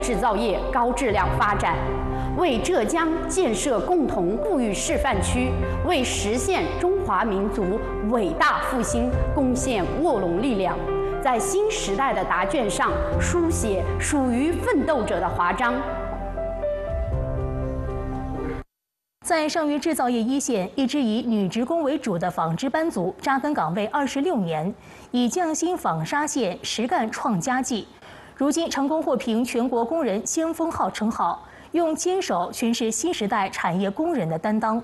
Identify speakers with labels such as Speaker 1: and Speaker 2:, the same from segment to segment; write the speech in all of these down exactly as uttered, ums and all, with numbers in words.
Speaker 1: 制造业高质量发展，为浙江建设共同富裕示范区，为实现中华民族伟大复兴贡献卧龙力量，在新时代的答卷上书写属于奋斗者的华章。
Speaker 2: 在剩余制造业一线，一支以女职工为主的纺织班组扎根岗位二十六年，以匠心纺纱线实干创佳绩，如今成功获评全国工人先锋号称号，用坚守诠释新时代产业工人的担当。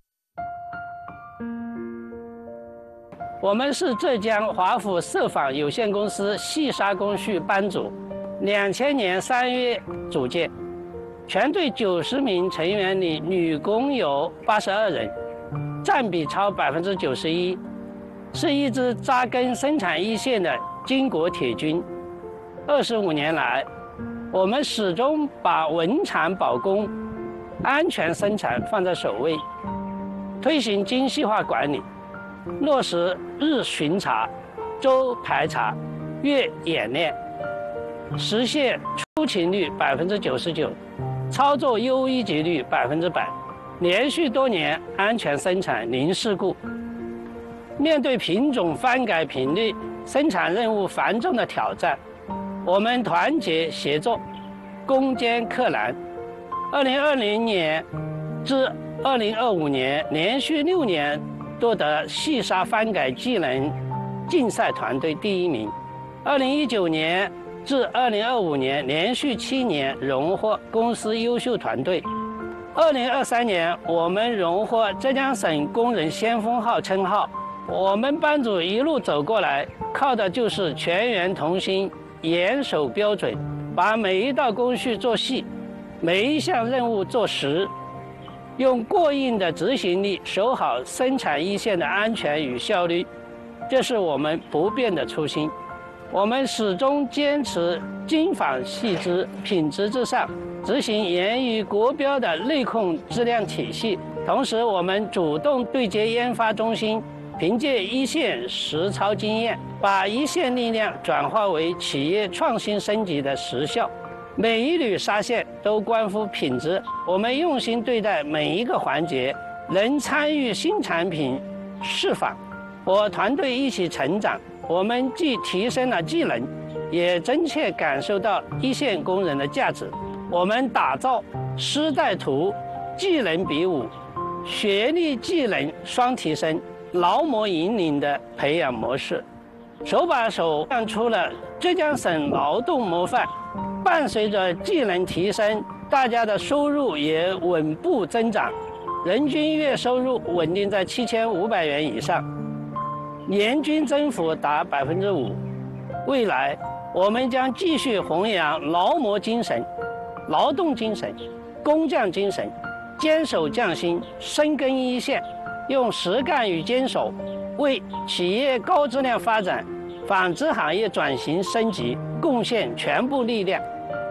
Speaker 3: 我们是浙江华府色纺有限公司细纱工序班组，两千年三月组建。 全队九十名成员里，女工有八十二人，占比超百分之九十一，是一支扎根生产一线的巾帼铁军。二十五年来，我们始终把稳产保供、安全生产放在首位，推行精细化管理，落实日巡查、周排查、月演练，实现出勤率百分之九十九。 操作优一级率百分之百，连续多年安全生产零事故。面对品种翻改频率、生产任务繁重的挑战，我们团结协作，攻坚克难。二零二零年至二零二五年连续六年夺得细纱翻改技能竞赛团队第一名。二零一九年。 至二零二五年连续七年荣获公司优秀团队。二零二三年，我们荣获浙江省工人先锋号称号。我们班组一路走过来，靠的就是全员同心，严守标准，把每一道工序做细，每一项任务做实，用过硬的执行力守好生产一线的安全与效率，这是我们不变的初心。 我们始终坚持精纺细织、品质至上，执行严于国标的内控质量体系。同时，我们主动对接研发中心，凭借一线实操经验，把一线力量转化为企业创新升级的实效。每一缕纱线都关乎品质，我们用心对待每一个环节，能参与新产品试纺，和团队一起成长。 我们既提升了技能，也真切感受到一线工人的价值。我们打造师带徒、技能比武、学历技能双提升、劳模引领的培养模式，手把手干出了浙江省劳动模范。伴随着技能提升，大家的收入也稳步增长，人均月收入稳定在七千五百元以上。 年均增幅达百分之五。未来，我们将继续弘扬劳模精神、劳动精神、工匠精神，坚守匠心，深耕一线，用实干与坚守，为企业高质量发展、纺织行业转型升级贡献全部力量。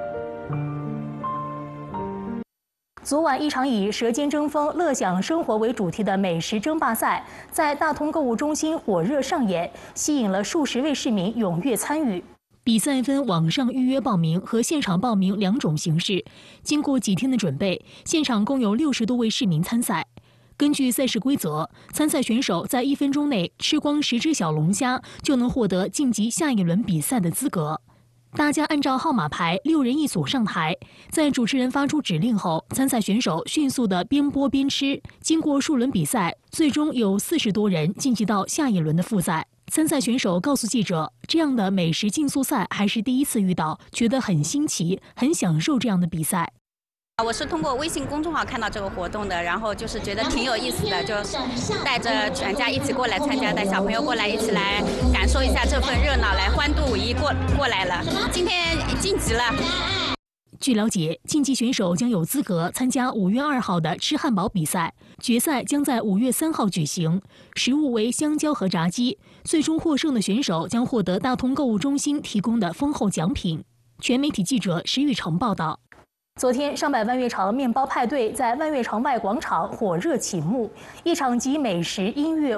Speaker 2: 昨晚，一场以“舌尖争锋，乐享生活”为主题的美食争霸赛在大通购物中心火热上演，吸引了数十位市民踊跃参与。比赛分网上预约报名和现场报名两种形式。经过几天的准备，现场共有六十多位市民参赛。根据赛事规则，参赛选手在一分钟内吃光十只小龙虾，就能获得晋级下一轮比赛的资格。 大家按照号码牌，六人一组上台。在主持人发出指令后，参赛选手迅速地边剥边吃。经过数轮比赛，最终有四十多人晋级到下一轮的复赛。参赛选手告诉记者，这样的美食竞速赛还是第一次遇到，觉得很新奇，很享受这样的比赛。
Speaker 4: 我是通过微信公众号看到这个活动的，然后就是觉得挺有意思的，就带着全家一起过来参加，带小朋友过来一起来感受一下这份热闹，来欢度五一过过来了。今天晋级了。
Speaker 2: 据了解，晋级选手将有资格参加五月二号的吃汉堡比赛，决赛将在五月三号举行。食物为香蕉和炸鸡，最终获胜的选手将获得大通购物中心提供的丰厚奖品。全媒体记者石玉成报道。 昨天，上百万悦肠面包派对在万悦肠外广场火热启幕，一场集美食、音乐、